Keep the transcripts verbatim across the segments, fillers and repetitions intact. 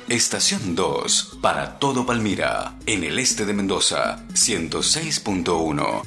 Estación dos, para todo Palmira, en el este de Mendoza, ciento seis punto uno.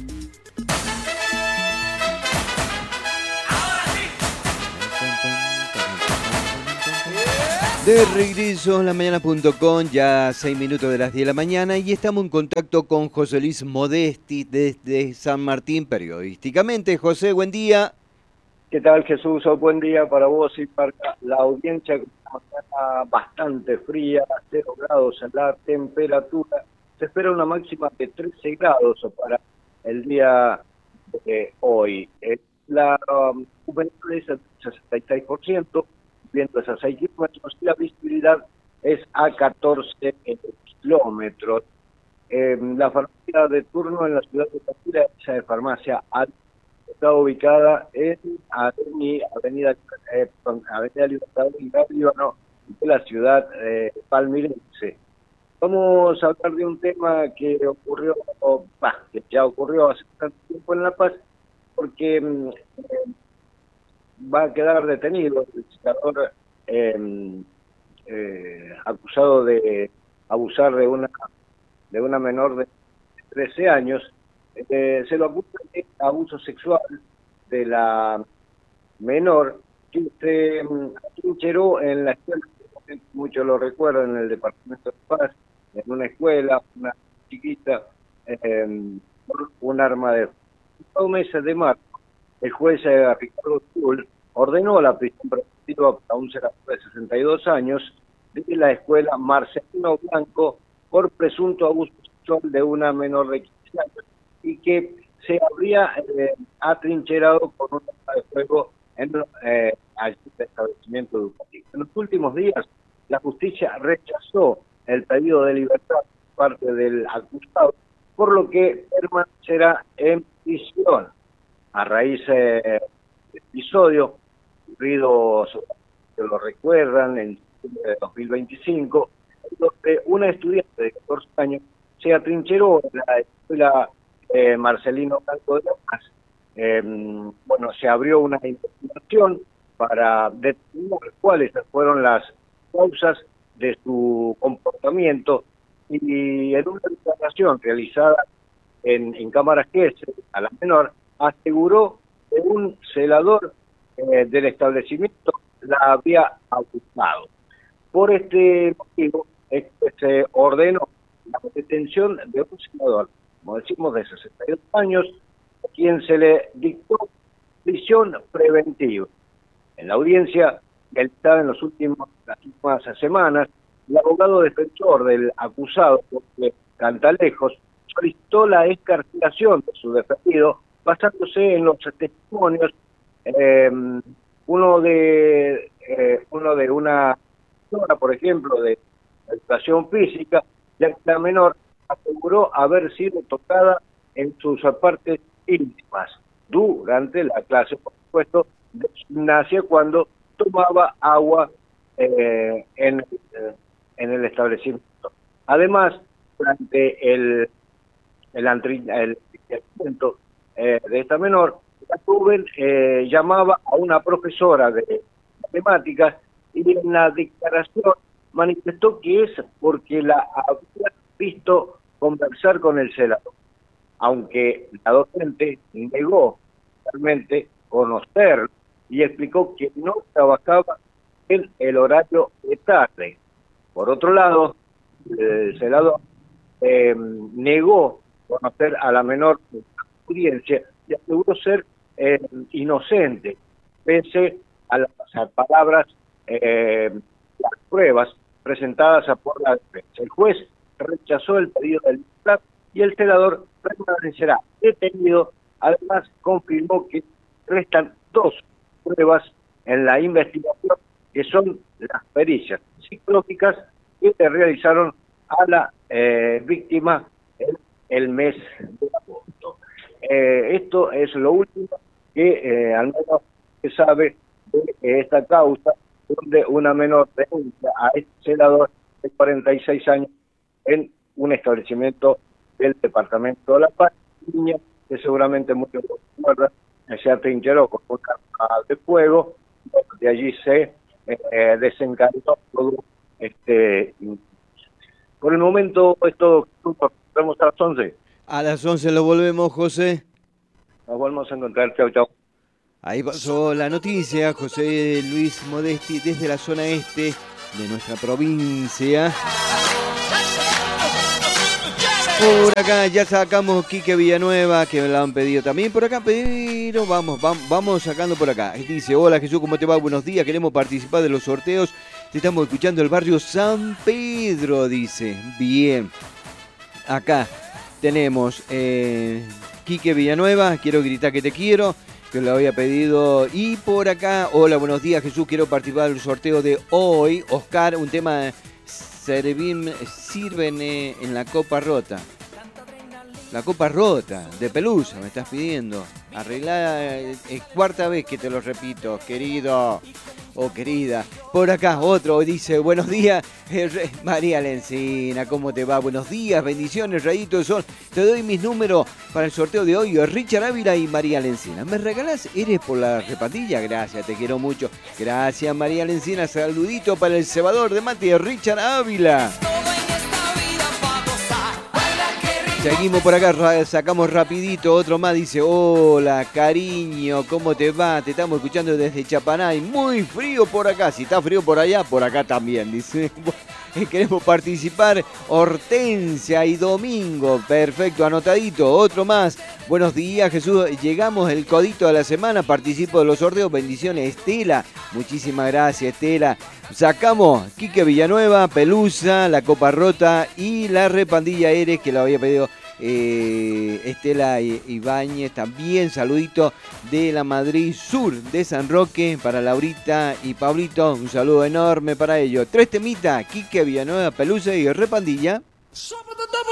De regreso en la mañana punto com, ya seis minutos de las diez de la mañana, y estamos en contacto con José Luis Modesti desde San Martín, periodísticamente. José, buen día. ¿Qué tal, Jesús? Buen día para vos y para la audiencia. Una mañana bastante fría, cero grados en la temperatura. Se espera una máxima de trece grados para el día de hoy. Eh, la um, humedad es del sesenta y seis por ciento, viento es a seis kilómetros y la visibilidad es a catorce kilómetros. Eh, la farmacia de turno en la ciudad de Palmira es de farmacia A. Está ubicada en Avenida, Avenida, eh, Avenida Libertador y Líbano de la ciudad eh, palmirense. Vamos a hablar de un tema que ocurrió, o, bah, que ya ocurrió hace tanto tiempo en La Paz, porque eh, va a quedar detenido el legislador eh, eh, acusado de abusar de una de una menor de trece años. Eh, se lo acusa de abuso sexual de la menor que se atrincheró en la escuela, muchos lo recuerdan, en el departamento de Paz, en una escuela, una chiquita, eh, por un arma de dos meses de marzo. El juez eh, Ricardo Tull ordenó la prisión preventiva para un senador de sesenta y dos años de la escuela Marcelino Blanco por presunto abuso sexual de una menor de quince años y que se habría eh, atrincherado con un arma de fuego en eh, el establecimiento educativo. En los últimos días, la justicia rechazó el pedido de libertad por parte del acusado, por lo que permanecerá en prisión. A raíz eh, del episodio ocurrido, que lo recuerdan, en dos mil veinticinco, donde una estudiante de catorce años se atrincheró en la escuela eh, Marcelino Blanco de La Paz. Eh, bueno, se abrió una investigación para determinar cuáles fueron las causas de su comportamiento, y en una declaración realizada en, en cámaras G S a la menor, aseguró que un celador eh, del establecimiento la había abusado. Por este motivo es que se ordenó la detención de un senador, como decimos, de sesenta y dos años, a quien se le dictó prisión preventiva. En la audiencia realizada en los últimos, las últimas semanas, el abogado defensor del acusado, Jorge Cantalejos, solicitó la excarcelación de su defendido basándose en los testimonios, eh, uno de eh, uno de una persona, por ejemplo, de educación física, ya que la menor aseguró haber sido tocada en sus partes íntimas durante la clase, por supuesto, de gimnasia, cuando tomaba agua eh, en, eh, en el establecimiento. Además, durante el el entrenamiento eh, de esta menor, la joven eh, llamaba a una profesora de matemáticas y en la declaración manifestó que es porque la había visto conversar con el celador, aunque la docente negó realmente conocerlo y explicó que no trabajaba en el horario de tarde. Por otro lado, el celador eh, negó conocer a la menor de la audiencia y aseguró ser eh, inocente, pese a las a palabras, eh, las pruebas presentadas por la defensa. El juez rechazó el pedido del libertad y el celador permanecerá detenido. Además, confirmó que restan dos pruebas en la investigación, que son las pericias psicológicas que se realizaron a la eh, víctima en el mes de agosto. Eh, esto es lo último que eh, al menos se sabe de esta causa, donde una menor denuncia a este celador de cuarenta y seis años en un establecimiento del departamento de La Paz, niña que seguramente muchos recuerdan, se atrincheró con un arma de fuego, de allí se eh, desencadenó todo este realmente. Por el momento es todo. Vamos a las once. A las once lo volvemos, José. Nos volvemos a encontrar. Chau, chau. Ahí pasó la noticia, José Luis Modesti, desde la zona este de nuestra provincia. Por acá ya sacamos Quique Villanueva, que me lo han pedido también por acá, pero vamos, vamos, vamos sacando por acá. Dice, hola Jesús, ¿cómo te va? Buenos días, queremos participar de los sorteos. Te estamos escuchando el barrio San Pedro, dice. Bien. Acá tenemos eh, Quique Villanueva, quiero gritar que te quiero, que lo había pedido. Y por acá, hola, buenos días Jesús, quiero participar del sorteo de hoy. Oscar, un tema... Servim, sirven en la copa rota. La copa rota, de Pelusa, me estás pidiendo. Arreglada, es cuarta vez que te lo repito, querido o querida. Por acá otro dice, buenos días, eh, María Lencina, ¿cómo te va? Buenos días, bendiciones, rayito de sol. Te doy mis números para el sorteo de hoy, Richard Ávila y María Lencina. ¿Me regalás? ¿Eres por la repatilla? Gracias, te quiero mucho. Gracias, María Lencina. Saludito para el cebador de mate, Richard Ávila. Seguimos por acá, sacamos rapidito, otro más, dice, hola, cariño, ¿cómo te va? Te estamos escuchando desde Chapanay, muy frío por acá, si está frío por allá, por acá también, dice. Queremos participar, Hortensia y Domingo, perfecto, anotadito, otro más. Buenos días, Jesús, llegamos el codito de la semana, participo de los sorteos, bendiciones, Estela, muchísimas gracias, Estela. Sacamos Quique Villanueva, Pelusa, la Copa Rota y la Repandilla Eres, que lo había pedido eh, Estela Ibáñez. También saludito de la Madrid Sur de San Roque para Laurita y Pablito. Un saludo enorme para ellos. Tres temitas, Quique Villanueva, Pelusa y Repandilla.